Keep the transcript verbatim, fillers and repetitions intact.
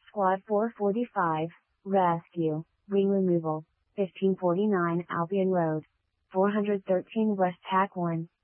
Squad four forty-five, Rescue, Wing Removal, fifteen forty-nine Albion Road, four thirteen West Tack one.